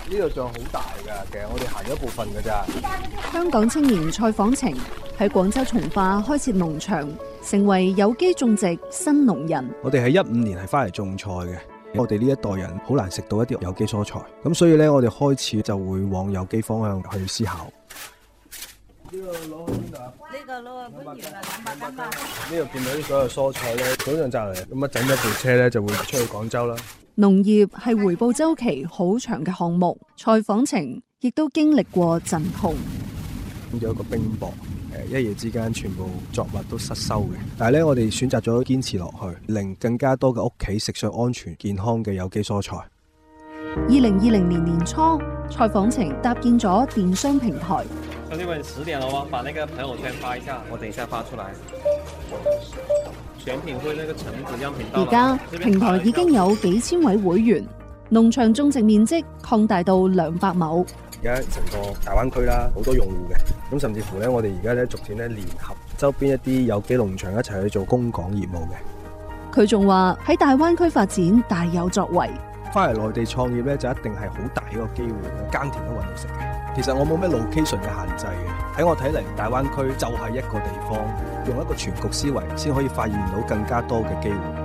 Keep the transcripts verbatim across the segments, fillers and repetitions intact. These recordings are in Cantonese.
呢度仲好大㗎，其實我哋行咗一部分㗎咋。 香港青年蔡訪程喺廣州從化開設農場，成為有機種植新農人。 我哋喺一五年係翻嚟種菜嘅，我哋呢一代人好難食到一啲有機蔬菜，咁所以咧我哋開始就會往有機方向去思考。呢個攞去邊度啊？ 呢個攞去番禺啦，兩百斤嘛。 呢度見到啲所有蔬菜咧，早上摘嚟，咁啊整咗部車咧就會出去廣州啦。 農業係回報週期好長嘅項目，蔡訪程亦都經歷過陣窮。 有一個冰雹，誒一夜之間全部作物都失收嘅。但係咧，我哋選擇咗堅持落去，令更加多嘅屋企食上安全健康嘅有機蔬菜。 二零二零年年初，蔡訪程搭建咗電商平台。 兄弟們，十點了喎，把那個朋友圈發一下，我等一下發出來。選品會那個橙子樣品到。 而家平台已經有幾千位會員，農場種植面積擴大到兩百畝。 而家成個大灣區啦，好多用戶嘅，咁甚至乎咧，我哋而家咧逐漸咧聯合周邊一啲有機農場一齊去做供港業務嘅。 佢仲話喺大灣區發展大有作為。 翻嚟內地創業咧，就一定係好大一個機會，耕田都揾到食嘅。其實我冇咩 location 嘅限制嘅，喺我睇嚟，大灣區就係一個地方，用一個全局思維，先可以發現到更加多嘅機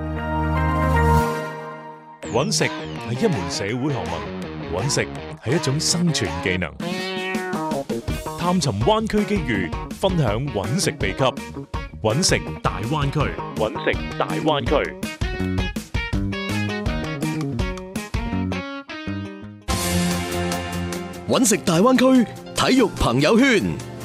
會。 揾食係一門社會學問，揾食係一種生存技能。探尋灣區機遇，分享揾食秘笈。揾食大灣區，揾食大灣區。 揾食大灣區體育朋友圈，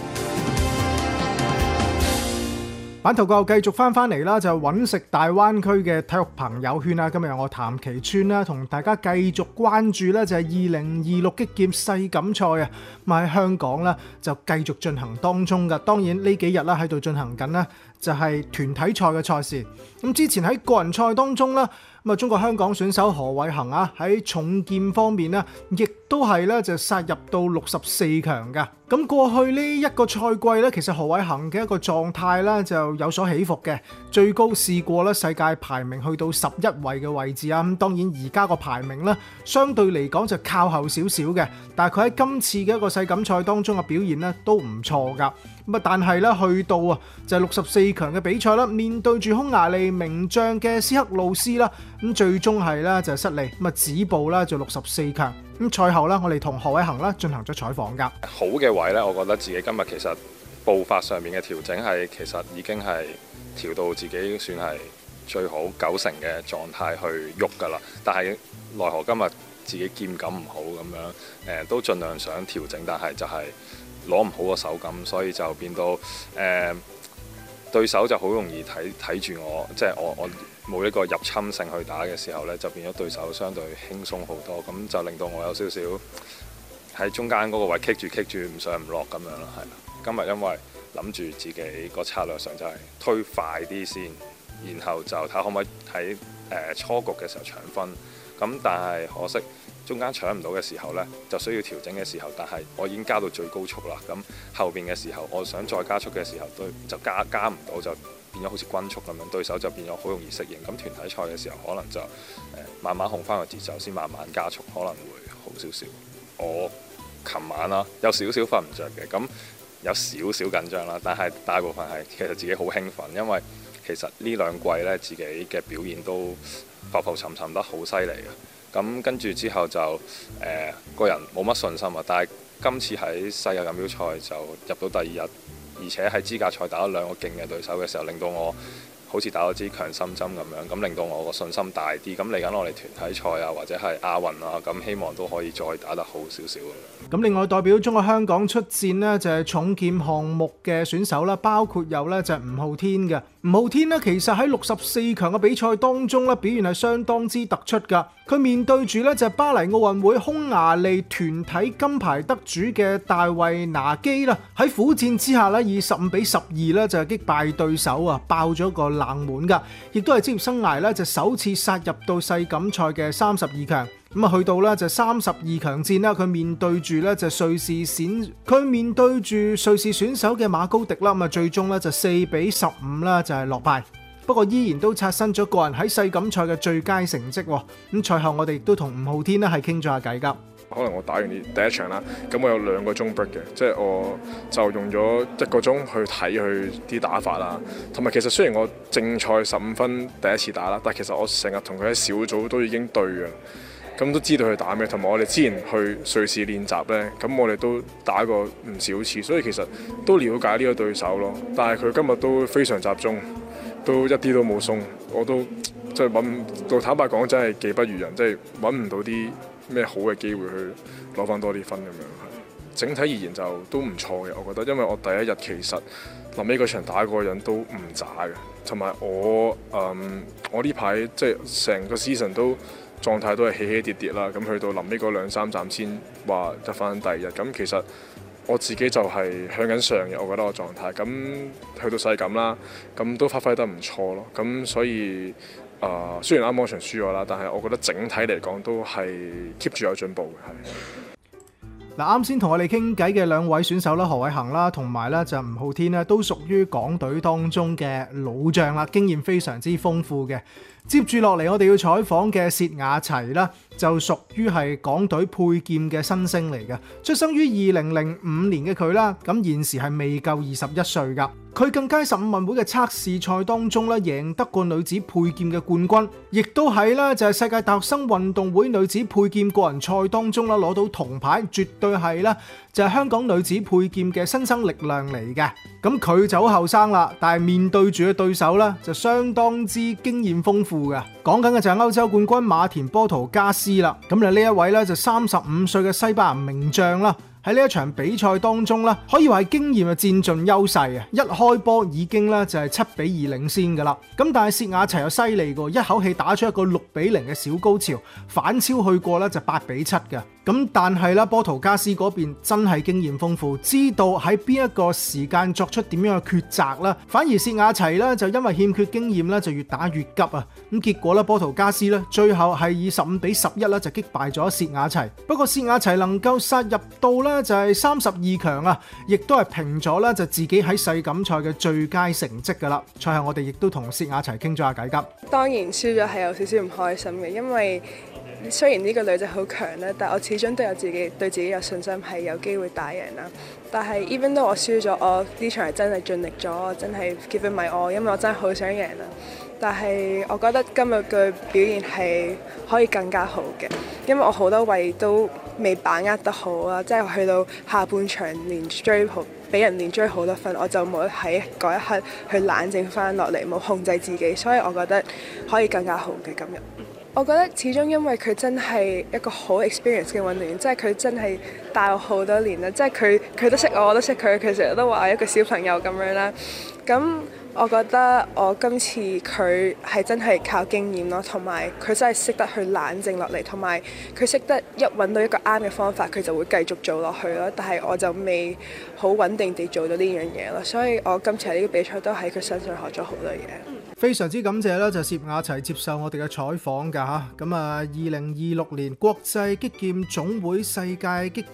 版頭過後繼續翻翻嚟啦，就揾食大灣區嘅體育朋友圈啦。今日我譚其川啦，同大家繼續關注呢就係二零二六擊劍世錦賽啊，咁喺香港呢就繼續進行當中噶。當然呢幾日啦喺度進行緊呢就係團體賽嘅賽事。咁之前喺個人賽當中呢，咁啊中國香港選手何偉恆啊喺重劍方面呢，亦都係咧就殺入到六十四強噶。咁過去呢一個賽季咧，其實何偉恆嘅一個狀態咧就有所起伏嘅，最高試過咧世界排名去到十一位嘅位置啊。咁當然而家個排名咧相對嚟講就靠後少少嘅，但係佢喺今次嘅一個世錦賽當中嘅表現咧都唔錯噶。咁啊，但係咧去到啊就係六十四強嘅比賽啦，面對住匈牙利名將嘅斯克魯斯啦，咁最終係咧就失利，咁啊止步啦就六十四強。咁賽後咧，我哋同何偉恆啦進行咗採訪㗎。 好嘅位咧，我覺得自己今日其實步伐上面嘅調整係其實已經係調到自己算係最好九成嘅狀態去喐㗎啦。但係奈何今日自己劍感唔好咁樣，誒都盡量想調整，但係就係攞唔好個手感，所以就變到誒、呃、對手就好容易睇睇住我，即係我我。冇一個入侵性去打嘅時候呢，就變咗對手相對輕鬆好多，咁就令到我有少少喺中間嗰個位棘住棘住唔上唔落咁樣咯，係啦。今日因為諗住自己個策略上就係推快啲先，然後就睇下可唔可以喺誒初局嘅時候搶分，咁但係可惜中間搶唔到嘅時候呢，就需要調整嘅時候，但係我已經加到最高速啦，咁後邊嘅時候我想再加速嘅時候都就加加唔到就。變咗好似均速咁樣，對手就變咗好容易適應。咁團體賽嘅時候，可能就誒慢慢控翻個節奏，先慢慢加速，可能會好少少。我琴晚啦有少少瞓唔着嘅，咁有少少緊張啦，但係大部分係其實自己好興奮，因為其實呢兩季咧自己嘅表現都浮浮沉沉得好犀利嘅。咁跟住之後就誒、呃、個人冇乜信心啊，但係今次喺世界錦標賽就入到第二日。而且喺資格賽打咗兩個勁嘅對手嘅時候，令到我好似打咗支強心針咁樣，咁令到我個信心大啲。咁嚟緊我哋團體賽啊，或者係亞運啊，咁希望都可以再打得好少少。 咁另外代表中國香港出戰呢，就係重劍項目嘅選手啦，包括有呢就係吳浩天嘅。吳浩天呢，其實喺六十四強嘅比賽當中呢，表現係相當之突出㗎。佢面對住呢就係巴黎奧運會匈牙利團體金牌得主嘅大衛拿基啦，喺苦戰之下呢，以十五比十二呢就係擊敗對手啊，爆咗個冷門㗎，亦都係職業生涯呢就首次殺入到世錦賽嘅三十二強。咁啊，去到咧就三十二強戰啦，佢面對住咧就瑞士選，佢面對住瑞士選手嘅馬高迪啦，咁啊最終咧就四比十五啦，就係落敗。不過依然都刷新咗個人喺世錦賽嘅最佳成績。咁賽後我哋亦都同吳浩天咧係傾咗下偈㗎。 可能我打完呢第一場啦，咁我有兩個鐘 break 嘅，即係我就用咗一個鐘去睇佢啲打法啦。同埋其實雖然我正賽十五分第一次打啦，但係其實我成日同佢喺小組都已經對嘅，咁都知道佢打咩。同埋我哋之前去瑞士練習呢，咁我哋都打過唔少次，所以其實都了解呢個對手咯。但係佢今日都非常集中，都一啲都冇鬆，我都即係揾到坦白講，真係技不如人，即係揾唔到啲咩好嘅機會去攞翻多啲分咁樣。整體而言就都唔錯嘅，我覺得，因為我第一日其實臨尾嗰場打嗰個人都唔渣嘅，同埋我誒、嗯、我呢排即係成個 season 都狀態都係起起跌跌啦，咁去到臨尾嗰兩三站先話得翻第二日，咁其實我自己就係向緊上嘅，我覺得我狀態，咁去到世錦啦，咁都發揮得唔錯咯，咁所以。誒、呃、雖然啱啱嗰場輸咗啦，但係我覺得整體嚟講都係 keep 住有進步嘅。 嗱，啱先同我哋傾偈嘅兩位選手啦，何偉恒啦，同埋咧就吳浩天咧，都屬於港隊當中嘅老將啦，經驗非常之豐富嘅。接住落嚟，我哋要採訪嘅薛亞齊啦，就屬於係港隊佩劍嘅新星嚟嘅，出生於二零零五年嘅佢啦，咁現時係未夠二十一歲噶。佢更加喺十五運會嘅測試賽當中咧，贏得過女子佩劍嘅冠軍，亦都喺咧就係世界大學生運動會女子佩劍個人賽當中啦攞到銅牌，絕對係咧就係香港女子佩劍嘅新生力量嚟嘅。咁佢就好後生啦，但係面對住嘅對手咧就相當之經驗豐富嘅。講緊嘅就係歐洲冠軍馬田波圖加斯啦。咁就呢一位咧就三十五歲嘅西班牙名將啦。喺呢一場比賽當中咧，可以話係經驗嘅佔盡優勢啊！一開波已經咧就係七比二領先噶啦。咁但係薛亞齊又犀利過，一口氣打出一個六比零嘅小高潮，反超去過咧就八比七嘅。咁但係咧波圖加斯嗰邊真係經驗豐富，知道喺邊一個時間作出點樣嘅抉擇啦。反而薛亞齊咧就因為欠缺經驗咧，就越打越急啊！咁結果咧波圖加斯咧最後係以十五比十一咧就擊敗咗薛亞齊。不過薛亞齊能夠殺入到咧就係三十二強啊，亦都係平咗咧就自己喺世錦賽嘅最佳成績噶啦。賽後我哋亦都同薛亞齊傾咗下偈㗎。 當然輸咗係有少少唔開心嘅，因為雖然呢個女仔好強咧，但我始終都有自己對自己有信心係有機會打贏啦。但係 even though 我輸咗，我呢場係真係盡力咗，真係 give it my all，因為我真係好想贏啦。但係我覺得今日嘅表現係可以更加好嘅，因為我好多位都未把握得好啊，即係去到下半場連追好，俾人連追好多分，我就冇喺嗰一刻去冷靜翻落嚟，冇控制自己，所以我覺得可以更加好嘅今日。我覺得始終因為佢真係一個好 experience 嘅運動員，即係佢真係大我好多年啦，即係佢佢都識我，我都識佢，佢成日都話一個小朋友咁樣啦。咁我覺得我今次佢係真係靠經驗咯，同埋佢真係識得去冷靜落嚟，同埋佢識得一揾到一個啱嘅方法，佢就會繼續做落去咯。但係我就未好穩定地做到呢樣嘢咯，所以我今次喺呢個比賽都喺佢身上學咗好多嘢。 非常之感謝啦，就薛亞齊接受我哋嘅採訪㗎嚇。咁啊，二零二六年國際擊劍總會世界擊